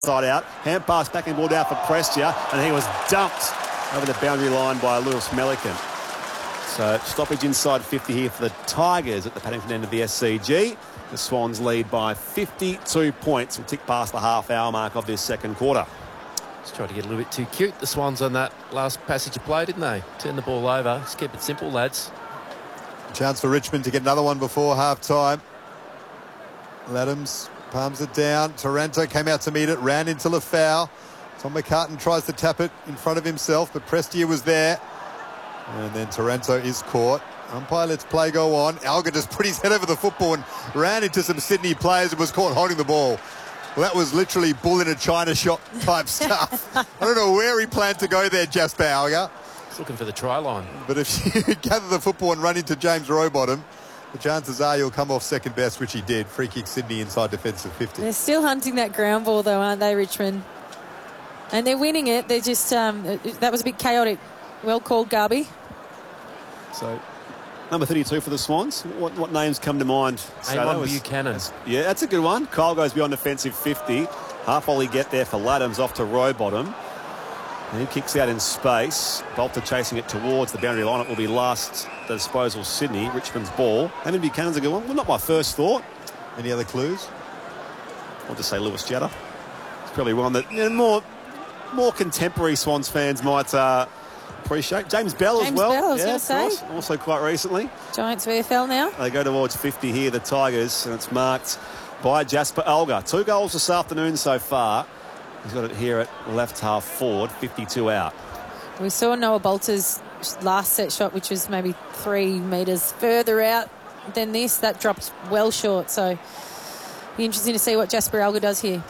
side out. Hand pass back and ball down for Prestia, and he was dumped over the boundary line by Lewis Melican. So stoppage inside 50 here for the Tigers at the Paddington end of the SCG. The Swans lead by 52 points. We'll tick past the half-hour mark of this second quarter. Just tried to get a little bit too cute, the Swans, on that last passage of play, didn't they? Turn the ball over. Just keep it simple, lads. Chance for Richmond to get another one before half-time. Laddams palms it down. Taranto came out to meet it, ran into Lafau. Tom McCartan tries to tap it in front of himself, but Prestia was there. And then Taranto is caught. Umpire lets play go on. Alga just put his head over the football and ran into some Sydney players and was caught holding the ball. Well, that was literally bull in a china shop type stuff. I don't know where he planned to go there, Jasper Alga. He's looking for the try line. But if you gather the football and run into James Rowbottom, the chances are you'll come off second best, which he did. Free kick Sydney inside defensive 50. They're still hunting that ground ball, though, aren't they, Richmond? And they're winning it. They're just, that was a bit chaotic. Well called, Garby. So, number 32 for the Swans. What names come to mind? Avon Buchanan. Yeah, that's a good one. Kyle goes beyond defensive 50. Half volley get there for Laddams off to Rowbottom. And he kicks out in space. Bolter chasing it towards the boundary line. It will be last disposal Sydney. Richmond's ball. Avon Buchanan's a good one. Well, not my first thought. Any other clues? I'll just say Lewis Jetta. It's probably one that more contemporary Swans fans might appreciate. James Bell as well. Bell, I was going to say. Also quite recently. Giants VFL now. They go towards 50 here, the Tigers, and it's marked by Jasper Alga. 2 goals this afternoon so far. He's got it here at left half forward, 52 out. We saw Noah Bolter's last set shot, which was maybe 3 metres further out than this. That dropped well short, so be interesting to see what Jasper Alga does here.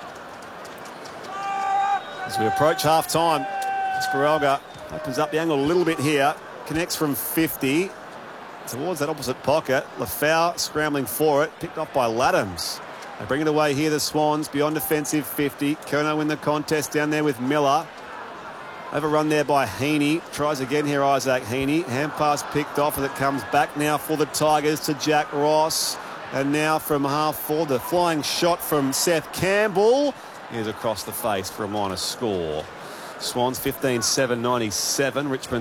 As we approach half-time, Jasper Alga opens up the angle a little bit here. Connects from 50 towards that opposite pocket. Lafau scrambling for it. Picked off by Laddams. They bring it away here, the Swans, beyond defensive 50. Kerno in the contest down there with Miller. Overrun there by Heaney. Tries again here, Isaac Heaney. Hand pass picked off, and it comes back now for the Tigers to Jack Ross. And now from half forward, the flying shot from Seth Campbell is across the face for a minor score. Swans 15-7-97, Richmond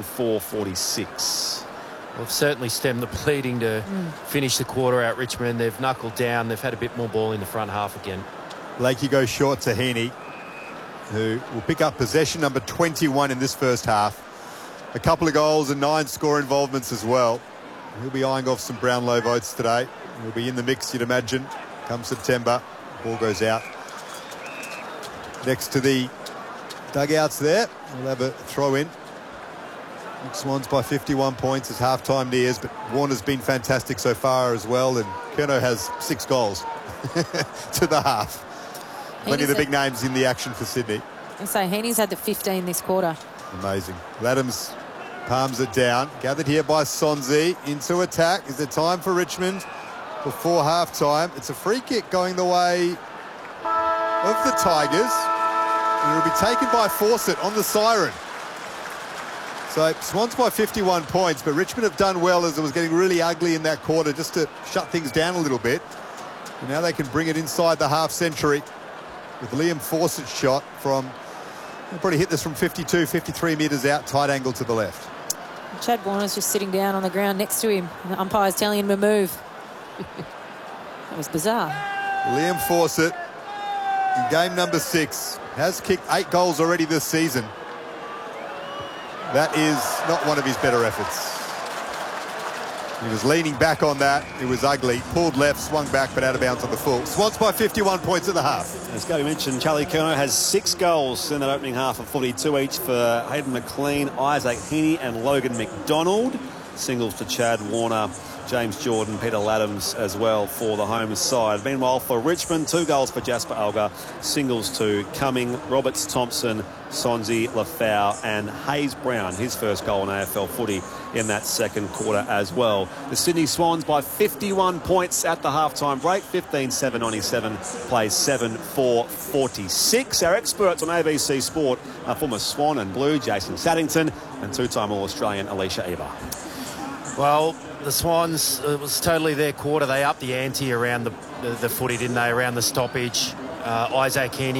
7-4-46. Well, they've certainly stemmed the bleeding to finish the quarter out, Richmond. They've knuckled down. They've had a bit more ball in the front half again. Lakey goes short to Heaney, who will pick up possession number 21 in this first half. A couple of goals and 9 score involvements as well. He'll be eyeing off some Brownlow votes today. He'll be in the mix, you'd imagine, come September. Ball goes out. Next to the dugouts there, we'll have a throw in. Swans by 51 points as half-time nears, but Warner's been fantastic so far as well, and Kerno has 6 goals to the half. Plenty of the big names in the action for Sydney. I say Heaney's had the 15 this quarter. Amazing. Laddams palms it down. Gathered here by Sonzi. Into attack. Is there time for Richmond before half-time? It's a free kick going the way of the Tigers. And it will be taken by Fawcett on the siren. So Swans by 51 points, but Richmond have done well as it was getting really ugly in that quarter just to shut things down a little bit. And now they can bring it inside the half-century with Liam Fawcett's shot from, he'll probably hit this from 52, 53 metres out, tight angle to the left. Chad Warner's just sitting down on the ground next to him. The umpire's telling him to move. That was bizarre. Liam Fawcett, in game number 6, has kicked 8 goals already this season. That is not one of his better efforts. He was leaning back on that. It was ugly. Pulled left, swung back, but out of bounds on the full. Swans by 51 points at the half. As Gary mentioned, Charlie Kerno has 6 goals in that opening half of 42 each for Hayden McLean, Isaac Heaney and Logan McDonald. Singles to Chad Warner, James Jordan, Peter Laddams as well for the home side. Meanwhile, for Richmond, 2 goals for Jasper Alga, singles to Cumming, Roberts, Thompson, Sonzi, Lafau and Hayes Brown, his first goal in AFL footy in that second quarter as well. The Sydney Swans by 51 points at the halftime break, 15-7-97, plays 7-4-46. Our experts on ABC Sport are former Swan and Blue, Jason Saddington, and 2-time All-Australian Alicia Eber. Well, the Swans, it was totally their quarter. They upped the ante around the footy, didn't they, around the stoppage. Isaac Heaney